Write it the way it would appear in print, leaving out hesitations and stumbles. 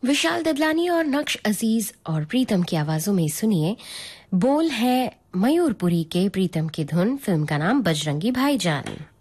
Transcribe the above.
विशाल ददलानी और नक्श अजीज और प्रीतम की आवाजों में सुनिए। बोल है मयूरपुरी के प्रीतम की धुन। फिल्म का नाम बजरंगी भाईजान।